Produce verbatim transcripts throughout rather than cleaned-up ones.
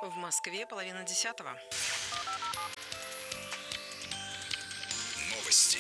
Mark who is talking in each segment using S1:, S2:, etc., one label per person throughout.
S1: В Москве половина десятого.
S2: Новости.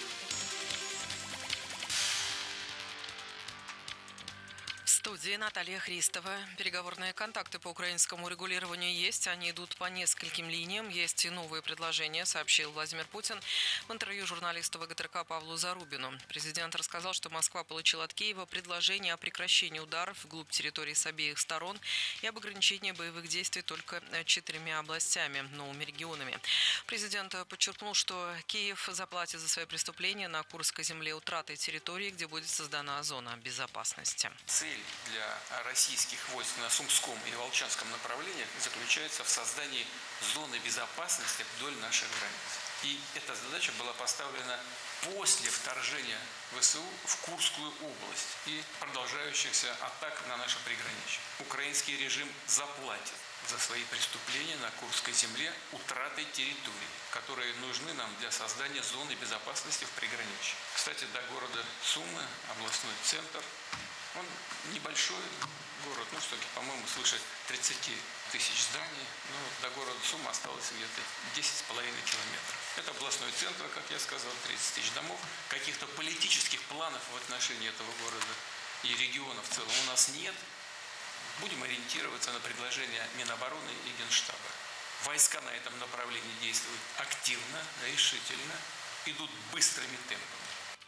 S1: В студии Наталья Христова. Переговорные контакты по украинскому регулированию есть. Они идут по нескольким линиям. Есть и новые предложения, сообщил Владимир Путин в интервью журналисту ВГТРК Павлу Зарубину. Президент рассказал, что Москва получила от Киева предложение о прекращении ударов вглубь территории с обеих сторон и об ограничении боевых действий только четырьмя областями, новыми регионами. Президент подчеркнул, что Киев заплатит за свои преступления на Курской земле утратой территории, где будет создана зона безопасности.
S3: Цель для российских войск на Сумском и Волчанском направлениях заключается в создании зоны безопасности вдоль наших границ. И эта задача была поставлена после вторжения ВСУ в Курскую область и продолжающихся атак на наше приграничье. Украинский режим заплатит за свои преступления на Курской земле утратой территории, которые нужны нам для создания зоны безопасности в приграничье. Кстати, до города Сумы, областной центр, он небольшой город, ну что, по-моему, свыше тридцати тысяч зданий, но до города Сумы осталось где-то десять с половиной километров. Это областной центр, как я сказал, тридцать тысяч домов. Каких-то политических планов в отношении этого города и региона в целом у нас нет. Будем ориентироваться на предложения Минобороны и Генштаба. Войска на этом направлении действуют активно, решительно, идут быстрыми темпами.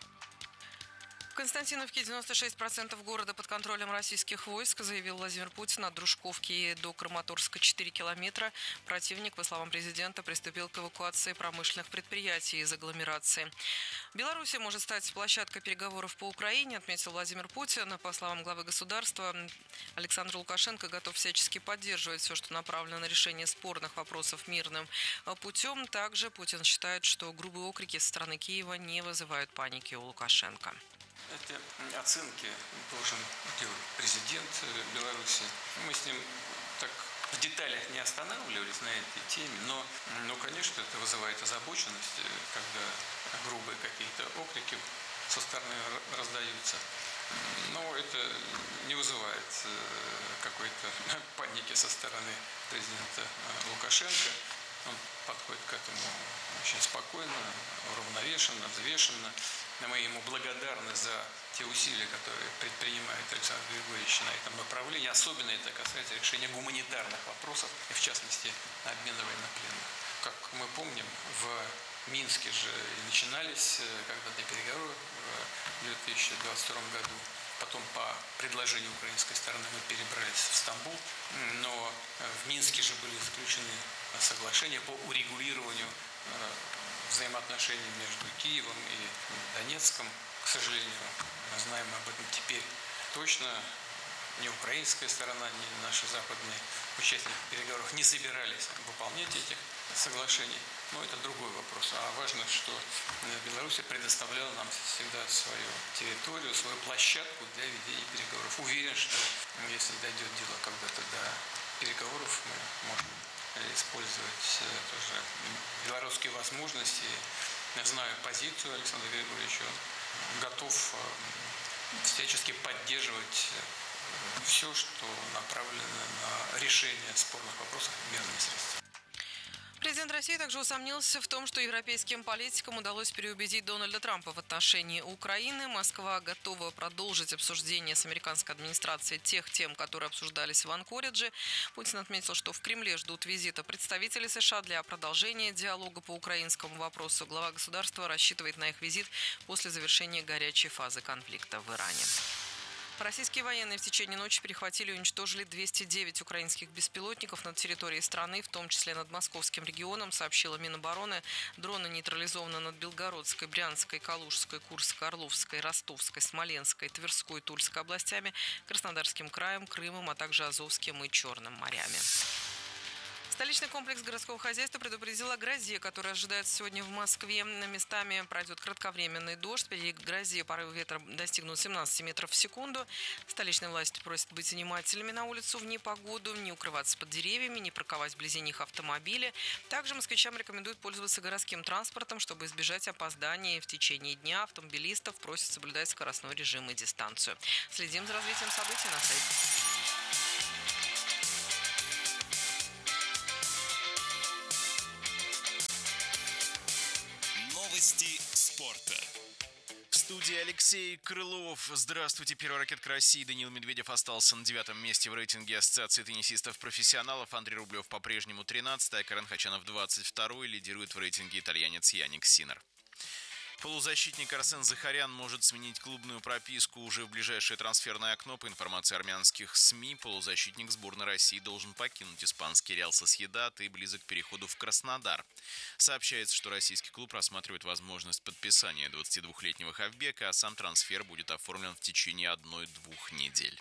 S1: В Константиновке девяносто шесть процентов города под контролем российских войск, заявил Владимир Путин. От Дружковки до Краматорска четыре километра. Противник, по словам президента, приступил к эвакуации промышленных предприятий из агломерации. Беларусь может стать площадкой переговоров по Украине, отметил Владимир Путин. По словам главы государства, Александр Лукашенко готов всячески поддерживать все, что направлено на решение спорных вопросов мирным путем. Также Путин считает, что грубые окрики со стороны Киева не вызывают паники у Лукашенко.
S3: Эти оценки должен делать президент Беларуси. Мы с ним так в деталях не останавливались на этой теме, но, ну, конечно, это вызывает озабоченность, когда грубые какие-то окрики со стороны раздаются. Но это не вызывает какой-то паники со стороны президента Лукашенко. Он подходит к этому очень спокойно, уравновешенно, взвешенно. Мы ему благодарны за те усилия, которые предпринимает Александр Григорьевич на этом направлении. Особенно это касается решения гуманитарных вопросов, и в частности обмена военнопленных. Как мы помним, в Минске же и начинались когда-то переговоры в две тысячи двадцать втором году. Потом по предложению украинской стороны мы перебрались в Стамбул, но в Минске же были заключены соглашения по урегулированию взаимоотношений между Киевом и Донецком. К сожалению, мы знаем об этом теперь точно. Ни украинская сторона, ни наши западные участники переговоров не собирались выполнять этих соглашений. Но это другой вопрос. А важно, что Беларусь предоставляла нам всегда свою территорию, свою площадку для ведения переговоров. Уверен, что если дойдет дело когда-то до переговоров, мы можем использовать тоже белорусские возможности. Я знаю позицию Александра Григорьевича. Он готов всячески поддерживать все, что направлено на решение спорных вопросов мирными средствами.
S1: Президент России также усомнился в том, что европейским политикам удалось переубедить Дональда Трампа в отношении Украины. Москва готова продолжить обсуждение с американской администрацией тех тем, которые обсуждались в Анкоридже. Путин отметил, что в Кремле ждут визита представителей США для продолжения диалога по украинскому вопросу. Глава государства рассчитывает на их визит после завершения горячей фазы конфликта в Иране. Российские военные в течение ночи перехватили и уничтожили двести девять украинских беспилотников над территорией страны, в том числе над Московским регионом, сообщила Минобороны. Дроны нейтрализованы над Белгородской, Брянской, Калужской, Курской, Орловской, Ростовской, Смоленской, Тверской, Тульской областями, Краснодарским краем, Крымом, а также Азовским и Черным морями. Столичный комплекс городского хозяйства предупредил о грозе, которая ожидается сегодня в Москве. Местами пройдет кратковременный дождь. При грозе порывы ветра достигнут семнадцати метров в секунду. Столичные власти просят быть внимательными на улицу в непогоду, не укрываться под деревьями, не парковать вблизи них автомобили. Также москвичам рекомендуют пользоваться городским транспортом, чтобы избежать опозданий. В течение дня автомобилистов просят соблюдать скоростной режим и дистанцию. Следим за развитием событий на сайте.
S2: студии Алексей Крылов. Здравствуйте. Первая ракетка России Даниил Медведев остался на девятом месте в рейтинге Ассоциации теннисистов-профессионалов. Андрей Рублев по-прежнему тринадцатый, а Карен Хачанов двадцать второй. Лидирует в рейтинге итальянец Яник Синнер. Полузащитник Арсен Захарян может сменить клубную прописку уже в ближайшее трансферное окно. По информации армянских СМИ, полузащитник сборной России должен покинуть испанский Реал Сосьедад и близок к переходу в Краснодар. Сообщается, что российский клуб рассматривает возможность подписания двадцатидвухлетнего хавбека, а сам трансфер будет оформлен в течение одной-двух недель.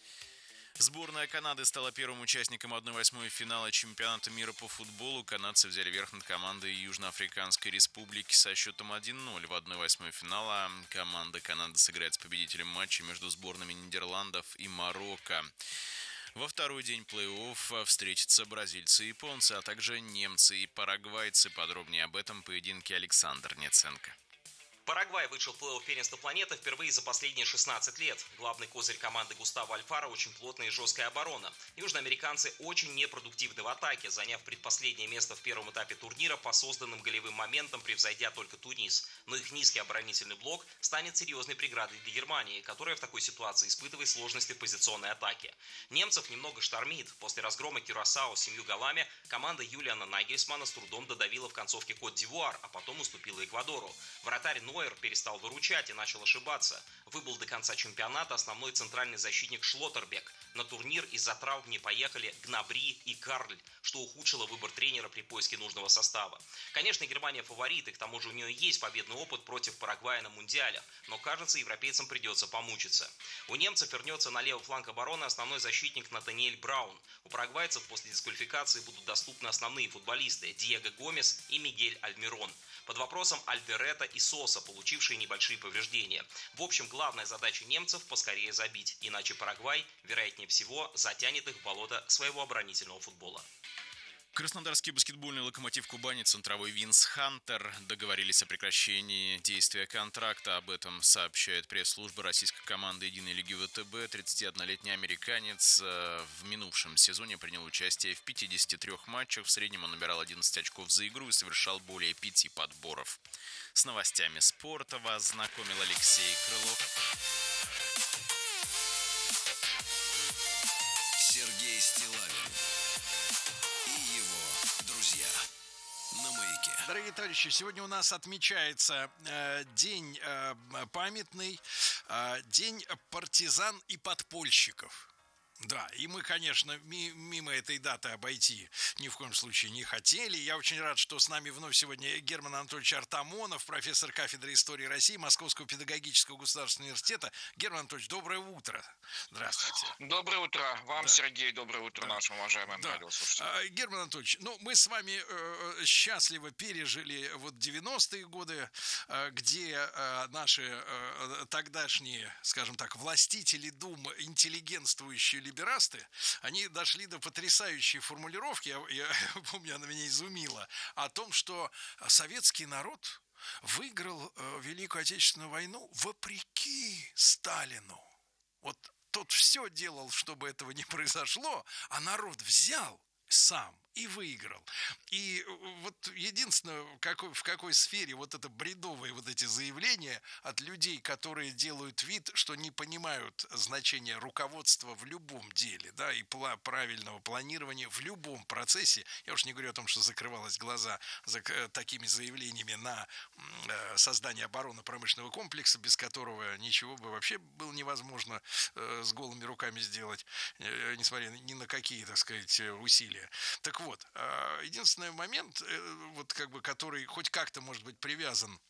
S2: Сборная Канады стала первым участником одной восьмой финала чемпионата мира по футболу. Канадцы взяли верх над командой Южноафриканской республики со счетом один ноль. В одной восьмой финала команда Канады сыграет с победителем матча между сборными Нидерландов и Марокко. Во второй день плей-офф встретятся бразильцы и японцы, а также немцы и парагвайцы. Подробнее об этом поединке Александр Неценко.
S4: Парагвай вышел в плей-офф первенства планеты впервые за последние шестнадцать лет. Главный козырь команды Густаво Альфаро – очень плотная и жесткая оборона. Южноамериканцы очень непродуктивны в атаке, заняв предпоследнее место в первом этапе турнира по созданным голевым моментам, превзойдя только Тунис. Но их низкий оборонительный блок станет серьезной преградой для Германии, которая в такой ситуации испытывает сложности в позиционной атаке. Немцев немного штормит. После разгрома Кюрасао с семью голами команда Юлиана Нагельсмана с трудом додавила в концовке Кот-д'Ивуар, а потом уступила Эквадору. Вратарь Нойер перестал выручать и начал ошибаться. Выбыл до конца чемпионата основной центральный защитник Шлоттербек. На турнир из-за травм не поехали Гнабри и Карль, что ухудшило выбор тренера при поиске нужного состава. Конечно, Германия фаворит, и к тому же у нее есть победный опыт против Парагвая на Мундиале, но, кажется, европейцам придется помучиться. У немцев вернется на левый фланг обороны основной защитник Натаниэль Браун. У парагвайцев после дисквалификации будут доступны основные футболисты Диего Гомес и Мигель Альмирон. Под вопросом Альдерета и Соса, получившие небольшие повреждения. В общем, главная задача немцев – поскорее забить, иначе Парагвай, вероятнее всего, затянет их в болото своего оборонительного футбола.
S2: Краснодарский баскетбольный «Локомотив Кубани» центровой Винс Хантер договорились о прекращении действия контракта. Об этом сообщает пресс-служба российской команды «Единой лиги ВТБ». тридцатиоднолетний американец в минувшем сезоне принял участие в пятидесяти трёх матчах. В среднем он набирал одиннадцать очков за игру и совершал более пяти подборов. С новостями спорта вас знакомил Алексей Крылов.
S5: Сергей Стиллавин и его друзья на Маяке.
S6: Дорогие товарищи, сегодня у нас отмечается э, день э, памятный, э, день партизан и подпольщиков. Да, и мы, конечно, ми- мимо этой даты обойти ни в коем случае не хотели. Я очень рад, что с нами вновь сегодня Герман Анатольевич Артамонов, профессор кафедры истории России Московского педагогического государственного университета. Герман Анатольевич, доброе утро. Здравствуйте.
S7: Доброе утро вам, да. Сергей, доброе утро да. нашим уважаемым
S6: да.
S7: радиослушателям.
S6: А, Герман Анатольевич, ну, мы с вами э, счастливо пережили вот девяностые годы, э, где э, наши э, тогдашние, скажем так, властители дум, интеллигентствующие либерасты, они дошли до потрясающей формулировки, я, я помню, она меня изумила, о том, что советский народ выиграл э, Великую Отечественную войну вопреки Сталину. Вот тот все делал, чтобы этого не произошло, а народ взял сам и выиграл. И вот единственное, в какой, в какой сфере вот это бредовые вот эти заявления от людей, которые делают вид, что не понимают значение руководства в любом деле, да, и пла- правильного планирования в любом процессе. Я уж не говорю о том, что закрывалось глаза за такими заявлениями на э, создание оборонно-промышленного комплекса, без которого ничего бы вообще было невозможно э, с голыми руками сделать, э, несмотря ни на какие, так сказать, усилия. Так вот, единственный момент, вот как бы, который хоть как-то может быть привязан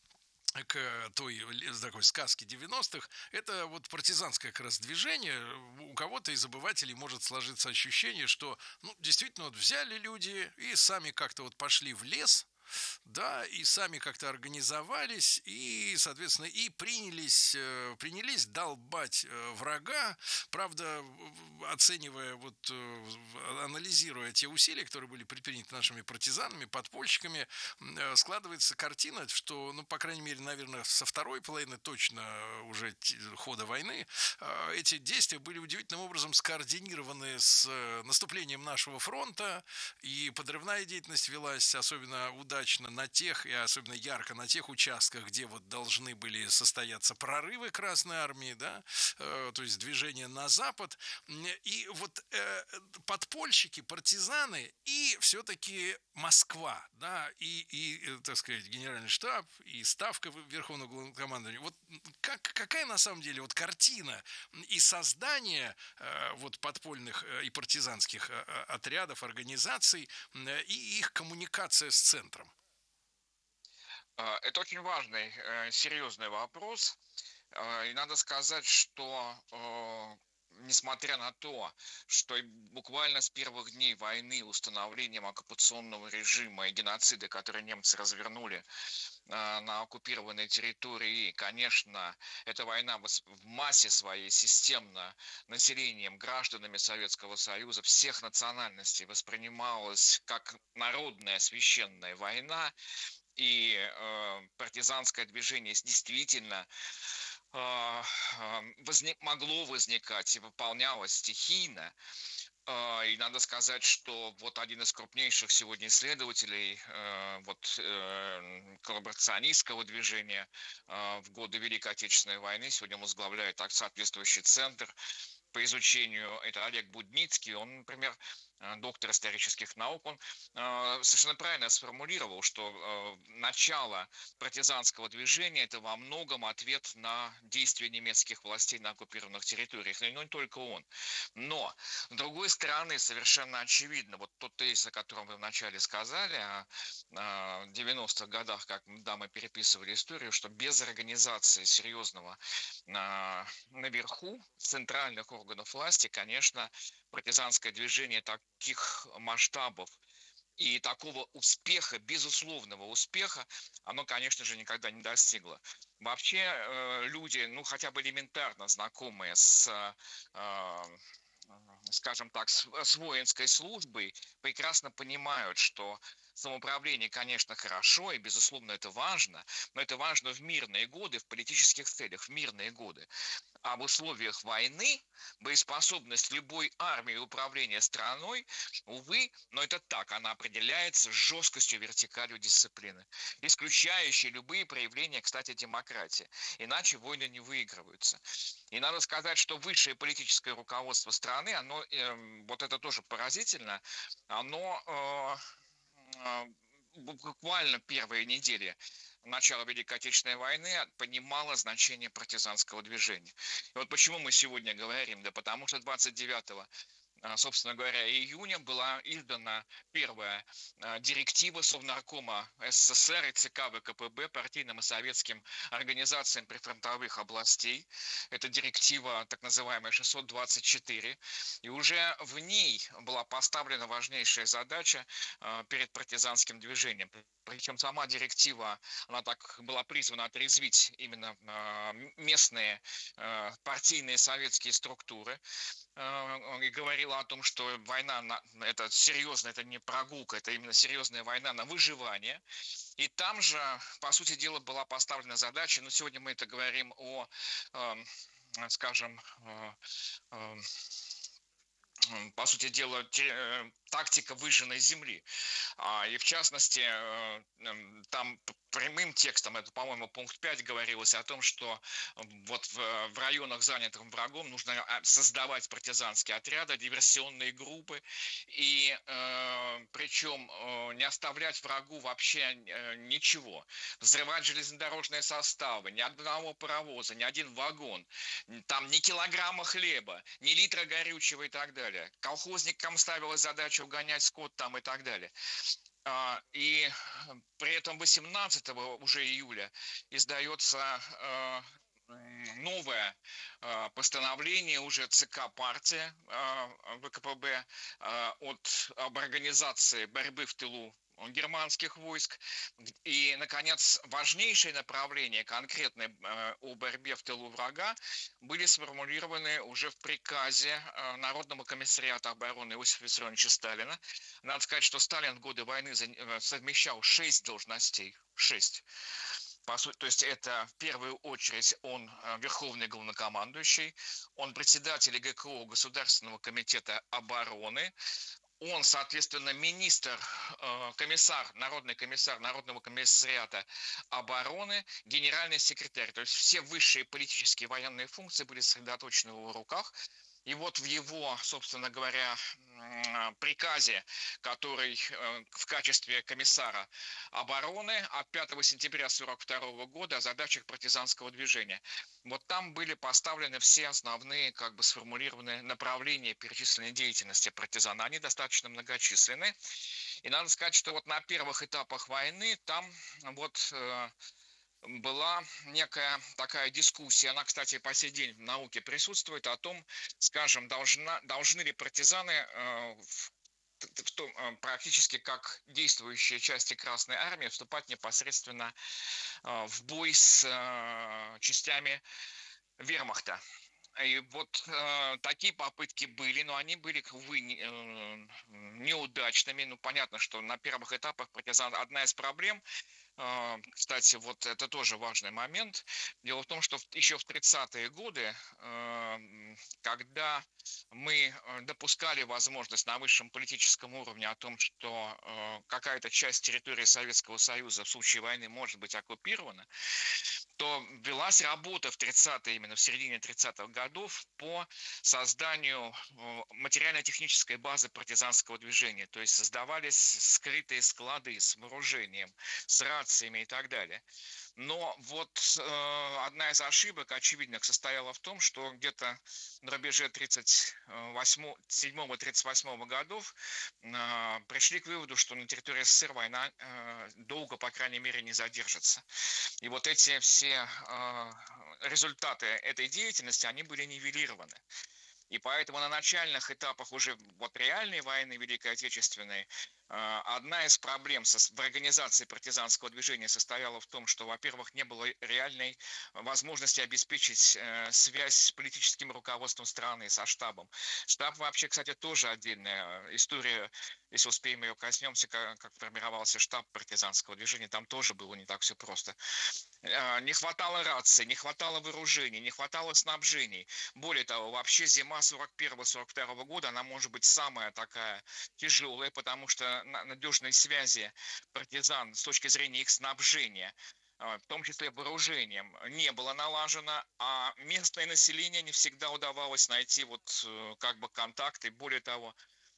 S6: к той такой сказке девяностых, это вот партизанское как раз движение. У кого-то из обывателей может сложиться ощущение, что ну, действительно вот взяли люди и сами как-то вот пошли в лес, да, и сами как-то организовались и, соответственно, и принялись, принялись долбать врага, правда, оценивая, вот, анализируя те усилия, которые были предприняты нашими партизанами, подпольщиками, складывается картина, что, ну, по крайней мере, наверное, со второй половины точно уже хода войны эти действия были удивительным образом скоординированы с наступлением нашего фронта, и подрывная деятельность велась, особенно удар удачно на тех, и особенно ярко на тех участках, где вот должны были состояться прорывы Красной Армии, да, э, то есть движение на запад, и вот э, подпольщики, партизаны и все-таки Москва, да, и, и, так сказать, генеральный штаб, и ставка Верховного Главнокомандования. Вот как, какая на самом деле вот картина и создание э, вот подпольных э, и партизанских э, отрядов, организаций э, и их коммуникация с центром?
S7: Это очень важный, э, серьезный вопрос. Э, И надо сказать, что э, несмотря на то, что и буквально с первых дней войны установлением оккупационного режима и геноцида, который немцы развернули э, на оккупированной территории, конечно, эта война вос- в массе своей системно населением, гражданами Советского Союза всех национальностей воспринималась как народная священная война, и э, партизанское движение действительно э, э, возник, могло возникать и выполнялось стихийно. Э, И надо сказать, что вот один из крупнейших сегодня исследователей э, вот, э, коллаборационистского движения э, в годы Великой Отечественной войны сегодня возглавляет так соответствующий центр по изучению, это Олег Будницкий, он, например, э, доктор исторических наук, он э, совершенно правильно сформулировал, что э, начало партизанского движения – это во многом ответ на действия немецких властей на оккупированных территориях, и не только он. Но, с другой стороны, совершенно очевидно, вот тот тезис, о котором вы вначале сказали, о, о девяностых годах, как да, мы переписывали историю, что без организации серьезного а, наверху, центральных органов власти, конечно, партизанское движение таких масштабов и такого успеха, безусловного успеха, оно, конечно же, никогда не достигло. Вообще э, люди, ну, хотя бы элементарно знакомые с, э, скажем так, с, с воинской службой, прекрасно понимают, что самоуправление, конечно, хорошо, и, безусловно, это важно, но это важно в мирные годы, в политических целях, в мирные годы. А в условиях войны боеспособность любой армии и управления страной, увы, но это так, она определяется жесткостью, вертикалью дисциплины, исключающей любые проявления, кстати, демократии. Иначе войны не выигрываются. И надо сказать, что высшее политическое руководство страны, оно, э, вот это тоже поразительно, оно э, э, буквально первые недели начала Великой Отечественной войны понимало значение партизанского движения. И вот почему мы сегодня говорим, да потому что двадцать девятого, собственно говоря, июня была издана первая директива Совнаркома СССР и ЦК ВКПБ партийным и советским организациям прифронтовых областей. Это директива так называемая шестьсот двадцать четыре. И уже в ней была поставлена важнейшая задача перед партизанским движением. Причем сама директива, она так была призвана отрезвить именно местные партийные советские структуры, и говорила о том, что война – это серьезно, это не прогулка, это именно серьезная война на выживание. И там же, по сути дела, была поставлена задача, но сегодня мы это говорим о, скажем, по сути дела, тактика выжженной земли. И в частности, там прямым текстом, это, по-моему, пункт пять, говорилось о том, что вот в, в районах, занятых врагом, нужно создавать партизанские отряды, диверсионные группы, и э, причем э, не оставлять врагу вообще э, ничего. Взрывать железнодорожные составы, ни одного паровоза, ни один вагон, там ни килограмма хлеба, ни литра горючего и так далее. Колхозникам ставилась задача угонять скот там и так далее. И при этом восемнадцатого уже июля издается новое постановление уже ЦК партии ВКПБ от, об организации борьбы в тылу германских войск. И, наконец, важнейшие направления конкретные о борьбе в тылу врага были сформулированы уже в приказе Народного комиссариата обороны Иосифа Виссарионовича Сталина. Надо сказать, что Сталин в годы войны совмещал шесть должностей. Шесть. По сути, то есть это в первую очередь он верховный главнокомандующий, он председатель ГКО Государственного комитета обороны, он, соответственно, министр, э, комиссар, народный комиссар Народного комиссариата обороны, генеральный секретарь. То есть все высшие политические и военные функции были сосредоточены в его руках. И вот в его, собственно говоря, приказе, который в качестве комиссара обороны от пятого сентября сорок второго года о задачах партизанского движения. Вот там были поставлены все основные, как бы сформулированные направления перечисленной деятельности партизан. Они достаточно многочисленны. И надо сказать, что вот на первых этапах войны там вот была некая такая дискуссия, она, кстати, по сей день в науке присутствует, о том, скажем, должна, должны ли партизаны э, в, в том, э, практически как действующие части Красной Армии вступать непосредственно э, в бой с э, частями вермахта. И вот э, такие попытки были, но они были, увы, не, э, неудачными. Ну, понятно, что на первых этапах партизан одна из проблем. Кстати, вот это тоже важный момент. Дело в том, что еще в тридцатые годы, когда мы допускали возможность на высшем политическом уровне о том, что какая-то часть территории Советского Союза в случае войны может быть оккупирована, то велась работа в тридцатые, именно в середине тридцатых годов по созданию материально-технической базы партизанского движения. То есть создавались скрытые склады с вооружением, с рациями и так далее. Но вот э, одна из ошибок очевидных состояла в том, что где-то на рубеже тридцать седьмого тридцать восьмого годов э, пришли к выводу, что на территории СССР война э, долго, по крайней мере, не задержится. И вот эти все э, результаты этой деятельности, они были нивелированы. И поэтому на начальных этапах уже вот реальной войны Великой Отечественной одна из проблем в организации партизанского движения состояла в том, что, во-первых, не было реальной возможности обеспечить связь с политическим руководством страны, со штабом. Штаб вообще, кстати, тоже отдельная история, если успеем ее коснемся, как, как формировался штаб партизанского движения, там тоже было не так все просто. Не хватало рации, не хватало вооружений, не хватало снабжений. Более того, вообще зима сорок первого сорок второго года, она может быть самая такая тяжелая, потому что надежной связи партизан с точки зрения их снабжения, в том числе вооружением, не было налажено, а местное население не всегда удавалось найти вот как бы контакты. Более того,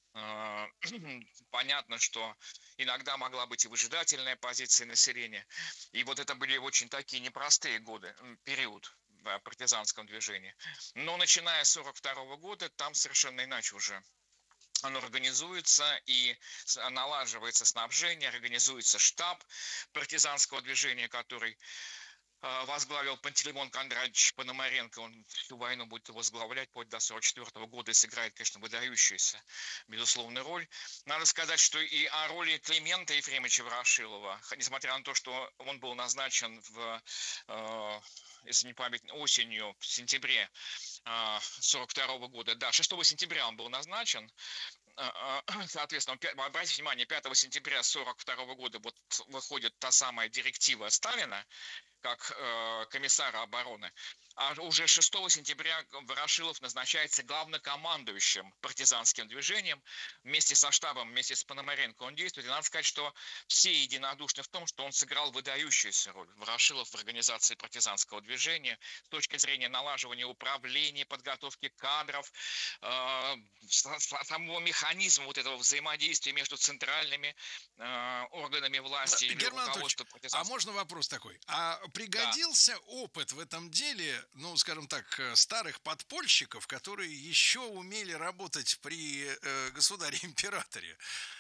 S7: понятно, что иногда могла быть и выжидательная позиция населения. И вот это были очень такие непростые годы, период в партизанском движении. Но начиная с сорок второго года, там совершенно иначе уже оно организуется и налаживается снабжение, организуется штаб партизанского движения, который возглавил Пантелеймон Кондратьевич Пономаренко. Он всю войну будет возглавлять вплоть до сорок четвёртого года и сыграет, конечно, выдающуюся, безусловную роль. Надо сказать, что и о роли Климента Ефремовича Ворошилова, несмотря на то, что он был назначен в, если не память, осенью, в сентябре сорок второго года, да, шестого сентября он был назначен, соответственно, обратите внимание, пятого сентября сорок второго года вот выходит та самая директива Сталина, как э, комиссара обороны. А уже шестого сентября Ворошилов назначается главнокомандующим партизанским движением. Вместе со штабом, вместе с Пономаренко он действует. И надо сказать, что все единодушны в том, что он сыграл выдающуюся роль. Ворошилов в организации партизанского движения с точки зрения налаживания управления, подготовки кадров, э, самого механизма вот этого взаимодействия между центральными э, органами власти или руководством партизанского.
S6: А можно вопрос такой? А пригодился да. опыт в этом деле, ну, скажем так, старых подпольщиков, которые еще умели работать при э, государе-императоре?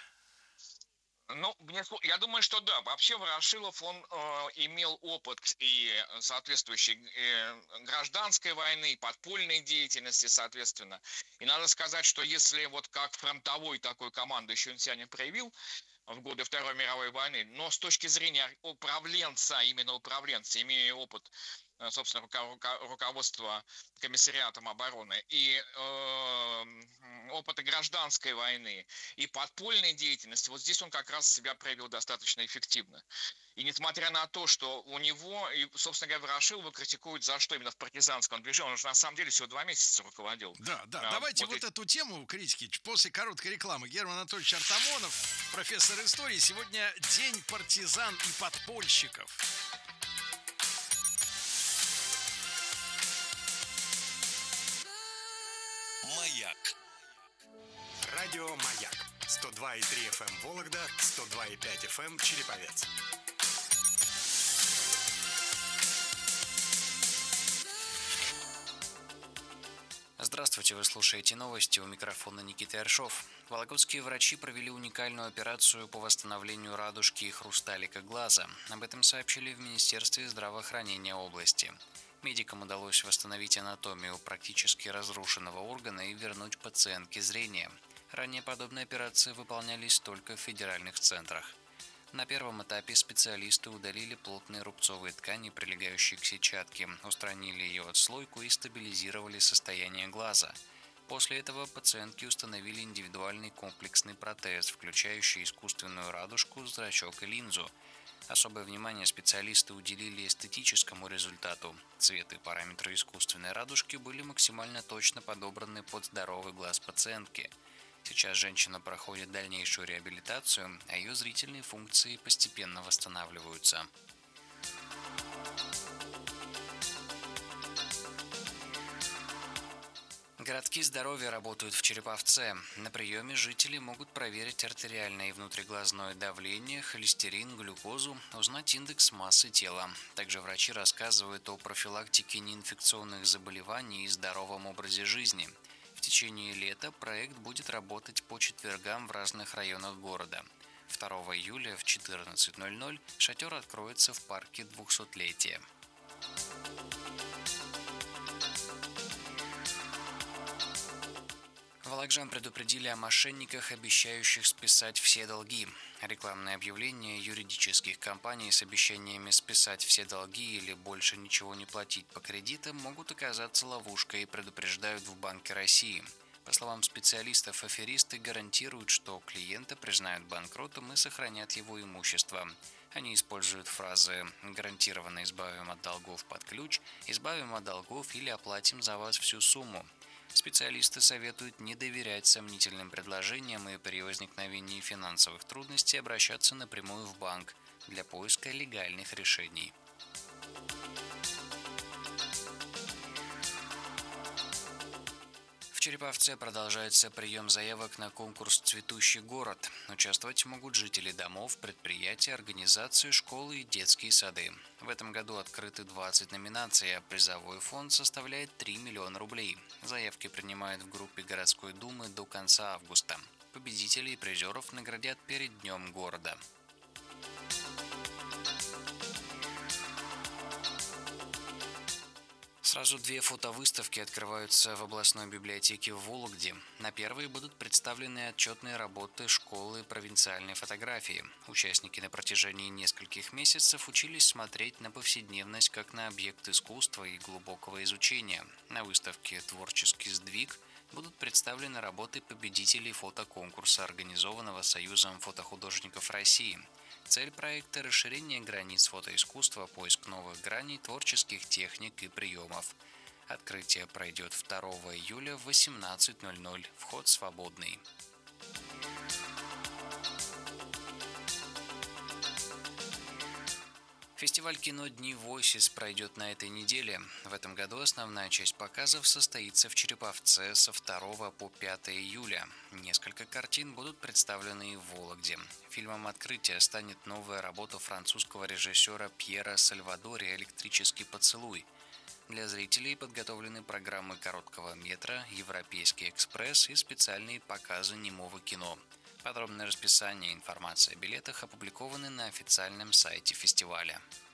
S7: Ну, я думаю, что да. Вообще Ворошилов, он э, имел опыт и соответствующей э, гражданской войны, и подпольной деятельности, соответственно. И надо сказать, что если вот как фронтовой такой командующий он себя не проявил, в годы Второй мировой войны, но с точки зрения управленца, именно управленца, имея опыт, собственно, руководства комиссариатом обороны и э, опыта гражданской войны и подпольной деятельности, вот здесь он как раз себя проявил достаточно эффективно. И несмотря на то, что у него, и, собственно говоря, Ворошилова критикуют за что именно в партизанском движении, он же на самом деле всего два месяца руководил.
S6: Да, да,
S7: а,
S6: давайте вот,
S7: вот
S6: эту тему критики после короткой рекламы. Герман Анатольевич Артамонов, профессор истории. Сегодня день партизан и подпольщиков.
S5: Маяк.
S8: Радио «Маяк». сто два и три эф эм Вологда, сто два и пять эф эм Череповец.
S9: Здравствуйте, вы слушаете новости, у микрофона Никита Ершов. Вологодские врачи провели уникальную операцию по восстановлению радужки и хрусталика глаза. Об этом сообщили в Министерстве здравоохранения области. Медикам удалось восстановить анатомию практически разрушенного органа и вернуть пациентке зрение. Ранее подобные операции выполнялись только в федеральных центрах. На первом этапе специалисты удалили плотные рубцовые ткани, прилегающие к сетчатке, устранили ее отслойку и стабилизировали состояние глаза. После этого пациентке установили индивидуальный комплексный протез, включающий искусственную радужку, зрачок и линзу. Особое внимание специалисты уделили эстетическому результату. Цвет и параметры искусственной радужки были максимально точно подобраны под здоровый глаз пациентки. Сейчас женщина проходит дальнейшую реабилитацию, а ее зрительные функции постепенно восстанавливаются. Городки здоровья работают в Череповце. На приеме жители могут проверить артериальное и внутриглазное давление, холестерин, глюкозу, узнать индекс массы тела. Также врачи рассказывают о профилактике неинфекционных заболеваний и здоровом образе жизни. В течение лета проект будет работать по четвергам в разных районах города. второго июля в четырнадцать ноль ноль шатер откроется в парке двухсотлетия. Волокжан предупредили о мошенниках, обещающих списать все долги. Рекламные объявления юридических компаний с обещаниями списать все долги или больше ничего не платить по кредитам могут оказаться ловушкой и предупреждают в Банке России. По словам специалистов, аферисты гарантируют, что клиента признают банкротом и сохранят его имущество. Они используют фразы «гарантированно избавим от долгов под ключ», «избавим от долгов» или «оплатим за вас всю сумму». Специалисты советуют не доверять сомнительным предложениям и при возникновении финансовых трудностей обращаться напрямую в банк для поиска легальных решений. В Череповце продолжается прием заявок на конкурс «Цветущий город». Участвовать могут жители домов, предприятия, организации, школы и детские сады. В этом году открыты двадцать номинаций, а призовой фонд составляет три миллиона рублей. Заявки принимают в группе городской думы до конца августа. Победителей и призеров наградят перед Днем города. Сразу две фотовыставки открываются в областной библиотеке в Вологде. На первой будут представлены отчетные работы школы провинциальной фотографии. Участники на протяжении нескольких месяцев учились смотреть на повседневность как на объект искусства и глубокого изучения. На выставке «Творческий сдвиг» будут представлены работы победителей фотоконкурса, организованного Союзом фотохудожников России. Цель проекта – расширение границ фотоискусства, поиск новых граней, творческих техник и приемов. Открытие пройдет второго июля в восемнадцать ноль ноль. Вход свободный. Фестиваль кино «Дни Войсис» пройдет на этой неделе. В этом году основная часть показов состоится в Череповце со второго по пятое июля. Несколько картин будут представлены и в Вологде. Фильмом открытия станет новая работа французского режиссера Пьера Сальвадори «Электрический поцелуй». Для зрителей подготовлены программы короткого метра, «Европейский экспресс» и специальные показы немого кино. Подробное расписание и информация о билетах опубликованы на официальном сайте фестиваля.